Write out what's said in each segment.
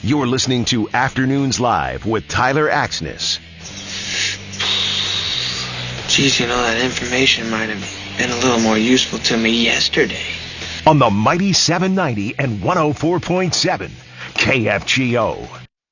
You're listening to Afternoons Live with Tyler Axness. Geez, that information might have been a little more useful to me yesterday. On the mighty 790 and 104.7 KFGO.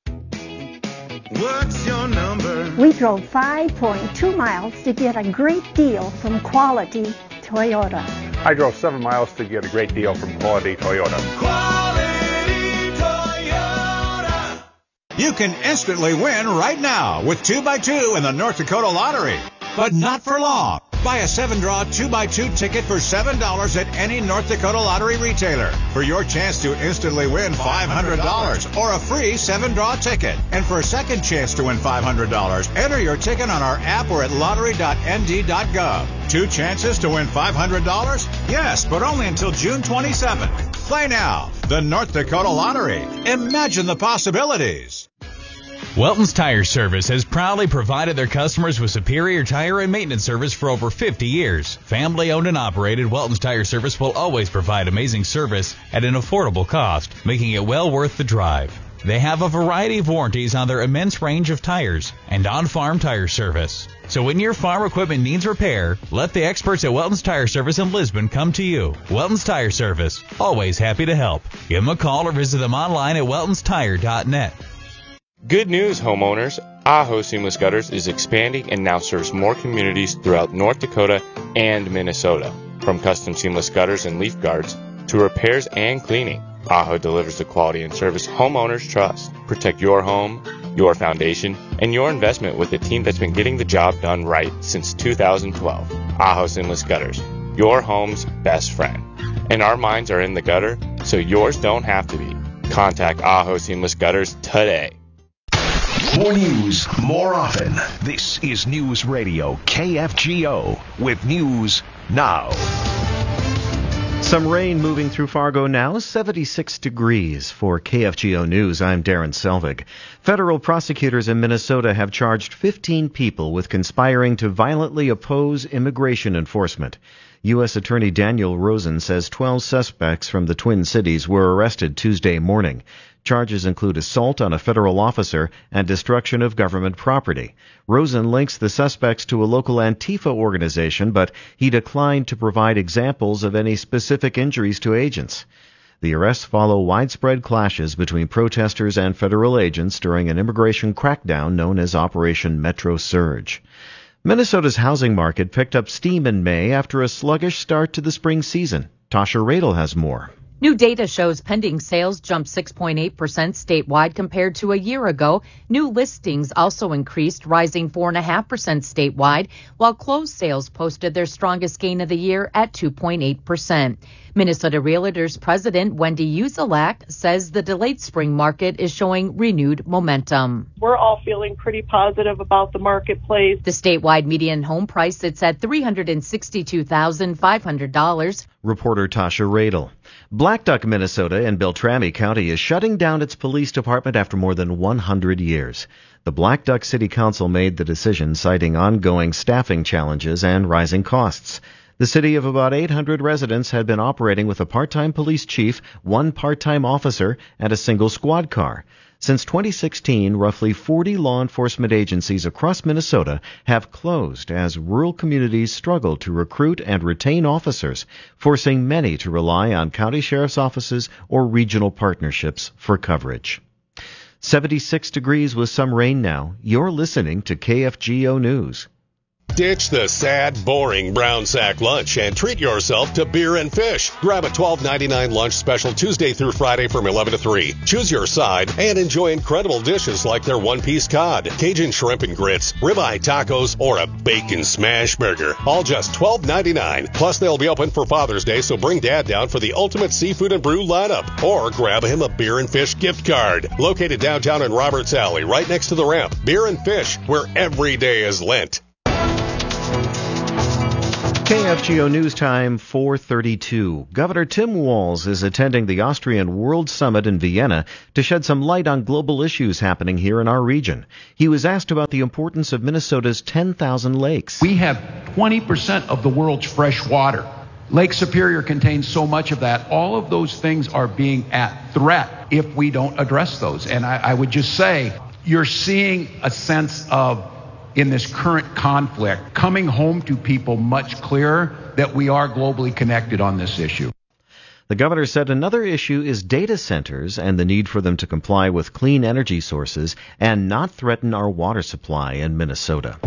What's your number? We drove 5.2 miles to get a great deal from Quality Toyota. I drove 7 miles to get a great deal from Quality Toyota. Quality Toyota. You can instantly win right now with 2x2 in the North Dakota Lottery. But not for long. Buy a 7-draw 2x2 ticket for $7 at any North Dakota Lottery retailer for your chance to instantly win $500 or a free 7-draw ticket. And for a second chance to win $500, enter your ticket on our app or at lottery.nd.gov. 2 chances to win $500? Yes, but only until June 27th. Play now. The North Dakota Lottery. Imagine the possibilities. Welton's Tire Service has proudly provided their customers with superior tire and maintenance service for over 50 years. Family owned and operated, Welton's Tire Service will always provide amazing service at an affordable cost, making it well worth the drive. They have a variety of warranties on their immense range of tires and on-farm tire service. So when your farm equipment needs repair, let the experts at Welton's Tire Service in Lisbon come to you. Welton's Tire Service, always happy to help. Give them a call or visit them online at weltonstire.net. Good news, homeowners. Aho Seamless Gutters is expanding and now serves more communities throughout North Dakota and Minnesota. From custom seamless gutters and leaf guards to repairs and cleaning, Aho delivers the quality and service homeowners trust. Protect your home, your foundation, and your investment with a team that's been getting the job done right since 2012. Aho Seamless Gutters, your home's best friend. And our minds are in the gutter, so yours don't have to be. Contact Aho Seamless Gutters today. More news, more often. This is News Radio KFGO with News Now. Some rain moving through Fargo now, 76 degrees. For KFGO News, I'm Darren Selvig. Federal prosecutors in Minnesota have charged 15 people with conspiring to violently oppose immigration enforcement. U.S. Attorney Daniel Rosen says 12 suspects from the Twin Cities were arrested Tuesday morning. Charges include assault on a federal officer and destruction of government property. Rosen links the suspects to a local Antifa organization, but he declined to provide examples of any specific injuries to agents. The arrests follow widespread clashes between protesters and federal agents during an immigration crackdown known as Operation Metro Surge. Minnesota's housing market picked up steam in May after a sluggish start to the spring season. Tasha Radel has more. New data shows pending sales jumped 6.8% statewide compared to a year ago. New listings also increased, rising 4.5% statewide, while closed sales posted their strongest gain of the year at 2.8%. Minnesota Realtors President Wendy Uzelak says the delayed spring market is showing renewed momentum. We're all feeling pretty positive about the marketplace. The statewide median home price sits at $362,500. Reporter Tasha Radel. Black Duck, Minnesota in Beltrami County is shutting down its police department after more than 100 years. The Black Duck City Council made the decision citing ongoing staffing challenges and rising costs. The city of about 800 residents had been operating with a part-time police chief, 1 part-time officer, and a single squad car. Since 2016, roughly 40 law enforcement agencies across Minnesota have closed as rural communities struggle to recruit and retain officers, forcing many to rely on county sheriff's offices or regional partnerships for coverage. 76 degrees with some rain now. You're listening to KFGO News. Ditch the sad, boring brown sack lunch and treat yourself to beer and fish. Grab a $12.99 lunch special Tuesday through Friday from 11 to 3. Choose your side and enjoy incredible dishes like their one-piece cod, Cajun shrimp and grits, ribeye tacos, or a bacon smash burger. All just $12.99. Plus, they'll be open for Father's Day, so bring Dad down for the ultimate seafood and brew lineup. Or grab him a beer and fish gift card. Located downtown in Roberts Alley, right next to the ramp. Beer and Fish, where every day is Lent. KFGO News Time, 4:32. Governor Tim Walz is attending the Austrian World Summit in Vienna to shed some light on global issues happening here in our region. He was asked about the importance of Minnesota's 10,000 lakes. We have 20% of the world's fresh water. Lake Superior contains so much of that. All of those things are being at threat if we don't address those. And I would just say, you're seeing a sense of, in this current conflict, coming home to people much clearer that we are globally connected on this issue. The governor said another issue is data centers and the need for them to comply with clean energy sources and not threaten our water supply in Minnesota.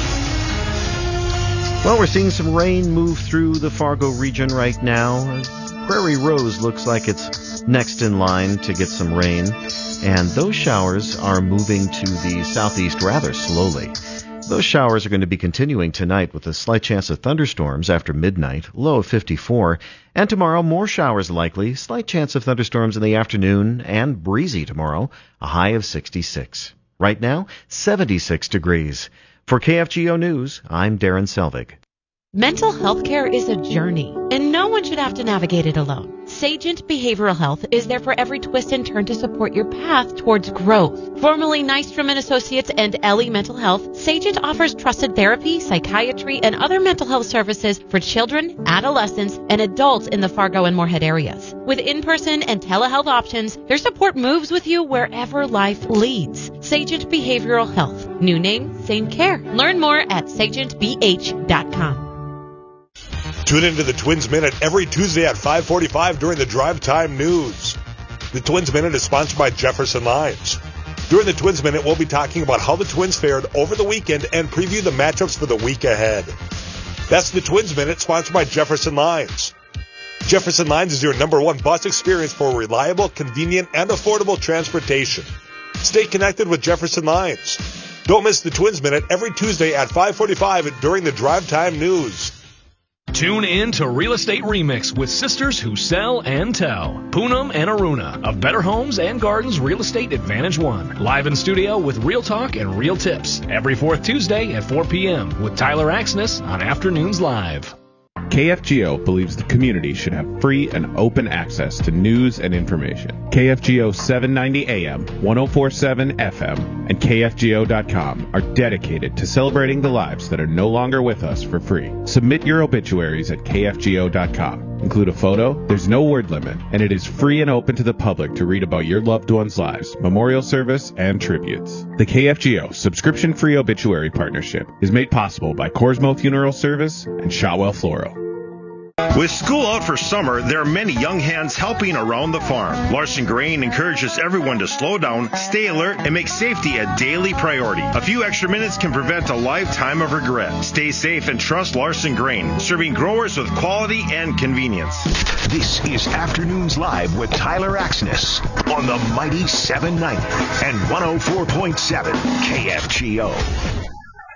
Well, we're seeing some rain move through the Fargo region right now. Prairie Rose looks like it's next in line to get some rain, and those showers are moving to the southeast rather slowly. Those showers are going to be continuing tonight with a slight chance of thunderstorms after midnight, low of 54. And tomorrow, more showers likely, slight chance of thunderstorms in the afternoon, and breezy tomorrow, a high of 66. Right now, 76 degrees. For KFGO News, I'm Darren Selvig. Mental health care is a journey, and no one should have to navigate it alone. Sagent Behavioral Health is there for every twist and turn to support your path towards growth. Formerly Nystrom & Associates and Ellie Mental Health, Sagent offers trusted therapy, psychiatry, and other mental health services for children, adolescents, and adults in the Fargo and Moorhead areas. With in-person and telehealth options, their support moves with you wherever life leads. Sagent Behavioral Health. New name, same care. Learn more at sagentbh.com. Tune into the Twins Minute every Tuesday at 5:45 during the Drive Time News. The Twins Minute is sponsored by Jefferson Lines. During the Twins Minute, we'll be talking about how the Twins fared over the weekend and preview the matchups for the week ahead. That's the Twins Minute, sponsored by Jefferson Lines. Jefferson Lines is your #1 bus experience for reliable, convenient, and affordable transportation. Stay connected with Jefferson Lines. Don't miss the Twins Minute every Tuesday at 5:45 during the Drive Time News. Tune in to Real Estate Remix with sisters who sell and tell. Poonam and Aruna of Better Homes and Gardens Real Estate Advantage One. Live in studio with real talk and real tips. Every fourth Tuesday at 4 p.m. with Tyler Axness on Afternoons Live. KFGO believes the community should have free and open access to news and information. KFGO 790 AM, 1047 FM, and KFGO.com are dedicated to celebrating the lives that are no longer with us for free. Submit your obituaries at KFGO.com. Include a photo, there's no word limit, and it is free and open to the public to read about your loved ones' lives, memorial service, and tributes. The KFGO subscription-free obituary partnership is made possible by Corsmo Funeral Service and Shotwell Floral. With school out for summer, there are many young hands helping around the farm. Larson Grain encourages everyone to slow down, stay alert, and make safety a daily priority. A few extra minutes can prevent a lifetime of regret. Stay safe and trust Larson Grain, serving growers with quality and convenience. This is Afternoons Live with Tyler Axness on the mighty 790 and 104.7 KFGO.